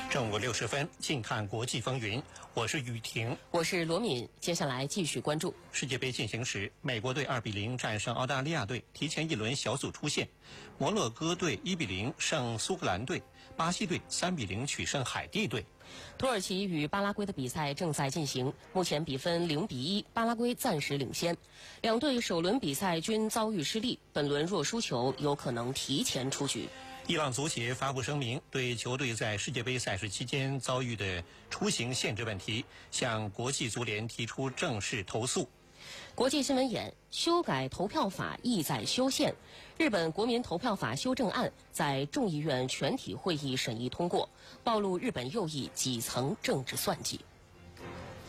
正午60分，近看国际风云。我是雨婷， 我是罗敏。接下来继续关注世界杯进行时，美国队2比0战胜澳大利亚队，提前一轮小组出线。摩洛哥队1比0胜苏格兰队，巴西队3比0取胜海地队。 土耳其与巴拉圭的比赛正在进行，目前比分0比1，巴拉圭暂时领先。两队首轮比赛均遭遇失利，本轮若输球，有可能提前出局。 伊朗足协发布声明，对球队在世界杯赛事期间遭遇的出行限制问题，向国际足联提出正式投诉。 国际新闻眼：修改投票法意在修宪。日本国民投票法修正案在众议院全体会议审议通过，暴露日本右翼几层政治算计。